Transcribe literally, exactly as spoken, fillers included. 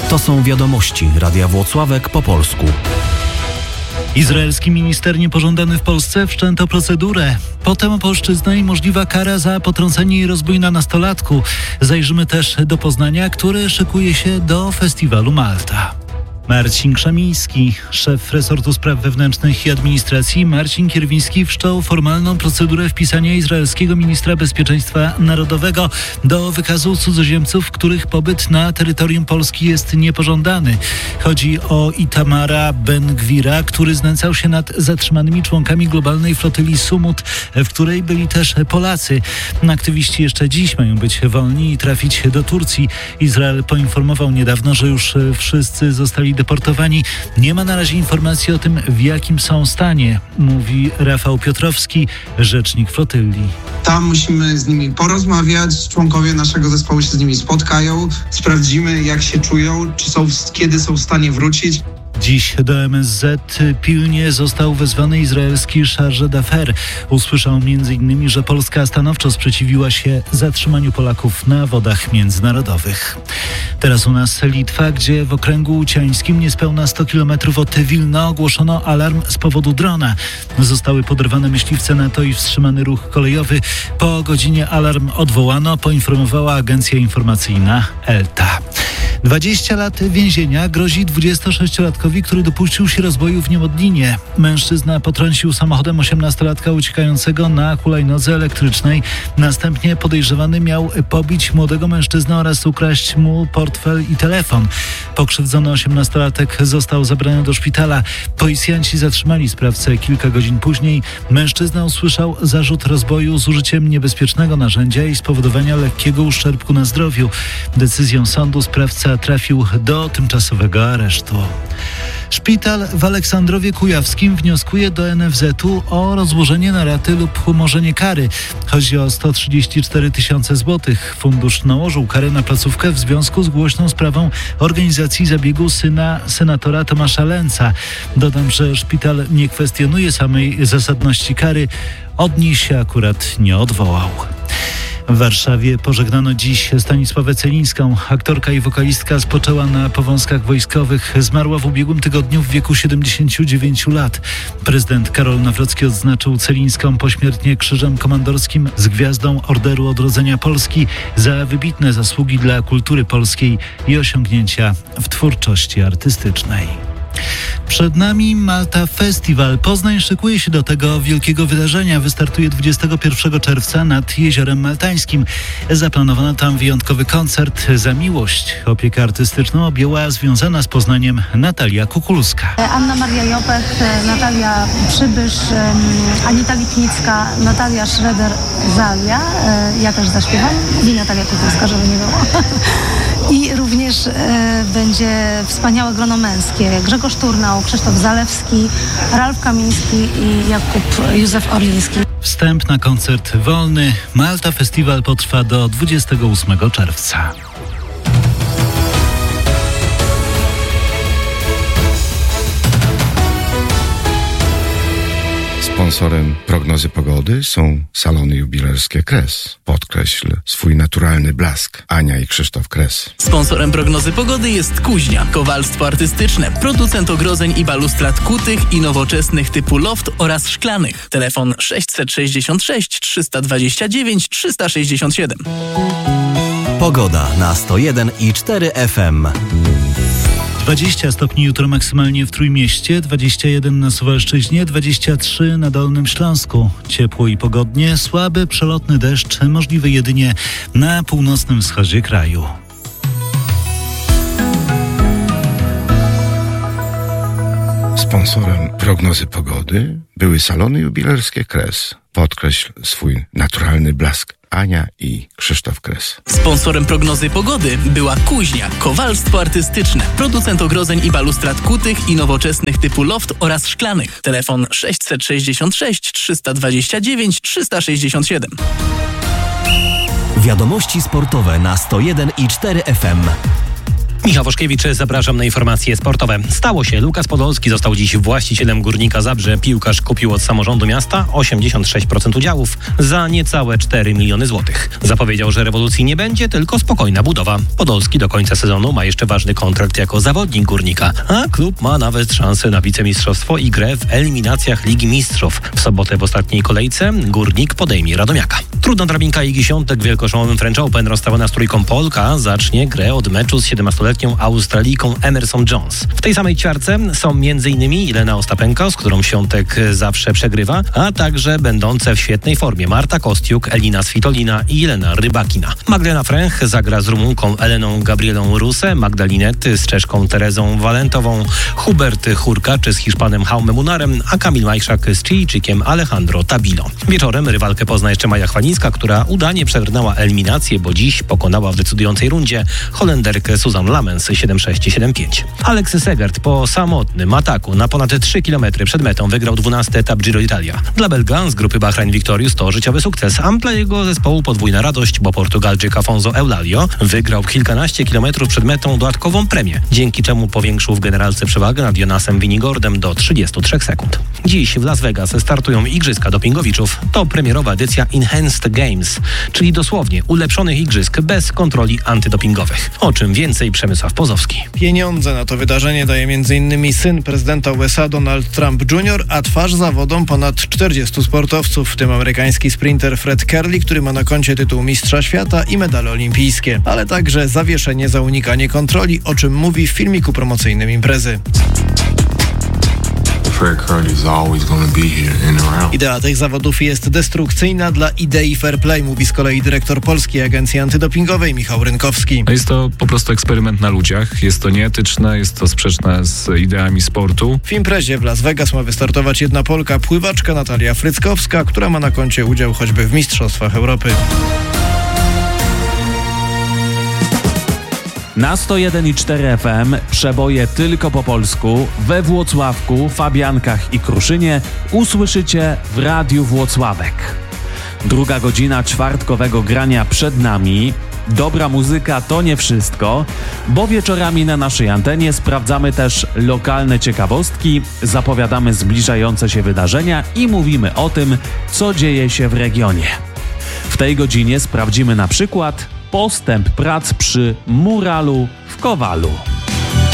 To są wiadomości Radia Włocławek po polsku. Izraelski minister niepożądany w Polsce wszczęto procedurę. Potem opolszczyzna i możliwa kara za potrącenie i rozbój na nastolatku. Zajrzymy też do Poznania, który szykuje się do festiwalu Malta. Marcin Krzemiński, szef resortu spraw wewnętrznych i administracji, Marcin Kierwiński wszczął formalną procedurę wpisania izraelskiego ministra bezpieczeństwa narodowego do wykazu cudzoziemców, których pobyt na terytorium Polski jest niepożądany. Chodzi o Itamara Ben-Gwira, który znęcał się nad zatrzymanymi członkami globalnej flotyli Sumut, w której byli też Polacy. Aktywiści jeszcze dziś mają być wolni i trafić do Turcji. Izrael poinformował niedawno, że już wszyscy zostali deportowani. Nie ma na razie informacji o tym, w jakim są stanie, mówi Rafał Piotrowski, rzecznik flotyli. Tam musimy z nimi porozmawiać, członkowie naszego zespołu się z nimi spotkają, sprawdzimy, jak się czują, czy są, kiedy są w stanie wrócić. Dziś do M S Z pilnie został wezwany izraelski chargé d'affaires. Usłyszał między innymi, że Polska stanowczo sprzeciwiła się zatrzymaniu Polaków na wodach międzynarodowych. Teraz u nas Litwa, gdzie w okręgu uciańskim niespełna sto kilometrów od Wilna ogłoszono alarm z powodu drona. Zostały poderwane myśliwce NATO i wstrzymany ruch kolejowy. Po godzinie alarm odwołano, poinformowała agencja informacyjna ELTA. dwadzieścia lat więzienia grozi dwudziestosześciolatkowi, który dopuścił się rozboju w Niemodlinie. Mężczyzna potrącił samochodem osiemnastolatka uciekającego na hulajnodze elektrycznej. Następnie podejrzewany miał pobić młodego mężczyznę oraz ukraść mu portfel i telefon. Pokrzywdzony osiemnastolatek został zabrany do szpitala. Policjanci zatrzymali sprawcę kilka godzin później. Mężczyzna usłyszał zarzut rozboju z użyciem niebezpiecznego narzędzia i spowodowania lekkiego uszczerbku na zdrowiu. Decyzją sądu sprawca trafił do tymczasowego aresztu. Szpital w Aleksandrowie Kujawskim wnioskuje do N F Z-u o rozłożenie na raty lub umorzenie kary. Chodzi o sto trzydzieści cztery tysiące złotych. Fundusz nałożył karę na placówkę w związku z głośną sprawą organizacji zabiegu syna senatora Tomasza Lęca. Dodam, że szpital nie kwestionuje samej zasadności kary. Od niej się akurat nie odwołał. W Warszawie pożegnano dziś Stanisławę Celińską. Aktorka i wokalistka spoczęła na Powązkach Wojskowych. Zmarła w ubiegłym tygodniu w wieku siedemdziesięciu dziewięciu lat. Prezydent Karol Nawrocki odznaczył Celińską pośmiertnie Krzyżem Komandorskim z Gwiazdą Orderu Odrodzenia Polski za wybitne zasługi dla kultury polskiej i osiągnięcia w twórczości artystycznej. Przed nami Malta Festival. Poznań szykuje się do tego wielkiego wydarzenia. Wystartuje dwudziestego pierwszego czerwca nad Jeziorem Maltańskim. Zaplanowano tam wyjątkowy koncert Za miłość. Opiekę artystyczną objęła związana z Poznaniem Natalia Kukulska. Anna Maria Jopech, Natalia Przybysz, Anita Lipnicka, Natalia Schroeder-Zalia. Ja też zaśpiewam i Natalia Kukulska, żeby nie było. I również e, będzie wspaniałe grono męskie. Grzegorz Turnał, Krzysztof Zalewski, Ralf Kamiński i Jakub Józef Orliński. Wstęp na koncert wolny. Malta Festival potrwa do dwudziestego ósmego czerwca. Sponsorem prognozy pogody są salony jubilerskie Kres. Podkreśl swój naturalny blask. Ania i Krzysztof Kres. Sponsorem prognozy pogody jest Kuźnia, kowalstwo artystyczne, producent ogrodzeń i balustrad kutych i nowoczesnych typu loft oraz szklanych. Telefon sześćset sześćdziesiąt sześć trzysta dwadzieścia dziewięć trzysta sześćdziesiąt siedem. Pogoda na sto jeden i cztery F M. dwadzieścia stopni jutro maksymalnie w Trójmieście, dwadzieścia jeden na Suwalszczyźnie, dwadzieścia trzy na Dolnym Śląsku. Ciepło i pogodnie, słaby przelotny deszcz, możliwy jedynie na północnym wschodzie kraju. Sponsorem prognozy pogody były salony jubilerskie Kres. Podkreśl swój naturalny blask. Ania i Krzysztof Kres. Sponsorem prognozy pogody była Kuźnia, kowalstwo artystyczne, producent ogrodzeń i balustrad kutych i nowoczesnych typu loft oraz szklanych. Telefon sześćset sześćdziesiąt sześć trzysta dwadzieścia dziewięć trzysta sześćdziesiąt siedem. Wiadomości sportowe na sto jeden i cztery F M. Michał Woszkiewicz, zapraszam na informacje sportowe. Stało się. Lukas Podolski został dziś właścicielem Górnika Zabrze. Piłkarz kupił od samorządu miasta osiemdziesiąt sześć procent udziałów za niecałe cztery miliony złotych. Zapowiedział, że rewolucji nie będzie, tylko spokojna budowa. Podolski do końca sezonu ma jeszcze ważny kontrakt jako zawodnik Górnika, a klub ma nawet szansę na wicemistrzostwo i grę w eliminacjach Ligi Mistrzów. W sobotę w ostatniej kolejce Górnik podejmie Radomiaka. Trudna drabinka Igi Świątek w wielkoszałowym French Open rozstawiona z trójką Polka zacznie grę od meczu z siedemnastoletnią Australijką Emerson Jones. W tej samej ćwiarce są m.in. Jelena Ostapenko, z którą Świątek zawsze przegrywa, a także będące w świetnej formie Marta Kostiuk, Elina Svitolina i Jelena Rybakina. Magdalena Fręch zagra z Rumunką Eleną Gabrielą Ruse, Magdalinety z Czeszką Terezą Walentową, Hubert Hurkacz z Hiszpanem Jaume Munarem, a Kamil Majszak z Chilijczykiem Alejandro Tabilo. Wieczorem rywalkę pozna jeszcze Maja Chwalińska, która udanie przebrnęła eliminację, bo dziś pokonała w decydującej rundzie Holenderkę Susan Lamens siedem sześć siedem pięć. Alex Segert po samotnym ataku na ponad trzy kilometry przed metą wygrał dwunasty etap Giro d'Italia. Dla Belga z grupy Bahrain Victorious to życiowy sukces, a dla jego zespołu podwójna radość, bo Portugalczyk Afonso Eulalio wygrał kilkanaście kilometrów przed metą dodatkową premię, dzięki czemu powiększył w generalce przewagę nad Jonasem Winigordem do trzydziestu trzech sekund. Dziś w Las Vegas startują Igrzyska Dopingowiczów. To premierowa edycja Enhanced Games, czyli dosłownie ulepszonych igrzysk bez kontroli antydopingowych. O czym więcej Przemysław Pozowski. Pieniądze na to wydarzenie daje m.in. syn prezydenta U S A Donald Trump junior, a twarz zawodom ponad czterdziestu sportowców, w tym amerykański sprinter Fred Kerley, który ma na koncie tytuł mistrza świata i medale olimpijskie, ale także zawieszenie za unikanie kontroli, o czym mówi w filmiku promocyjnym imprezy. Idea tych zawodów jest destrukcyjna dla idei fair play, mówi z kolei dyrektor Polskiej Agencji Antydopingowej Michał Rynkowski. Jest to po prostu eksperyment na ludziach, jest to nieetyczne, jest to sprzeczne z ideami sportu. W imprezie w Las Vegas ma wystartować jedna Polka, pływaczka Natalia Fryckowska, która ma na koncie udział choćby w Mistrzostwach Europy. Na sto jeden i cztery F M przeboje tylko po polsku we Włocławku, Fabiankach i Kruszynie usłyszycie w Radiu Włocławek. Druga godzina czwartkowego grania przed nami. Dobra muzyka to nie wszystko, bo wieczorami na naszej antenie sprawdzamy też lokalne ciekawostki, zapowiadamy zbliżające się wydarzenia i mówimy o tym, co dzieje się w regionie. W tej godzinie sprawdzimy na przykład postęp prac przy muralu w Kowalu.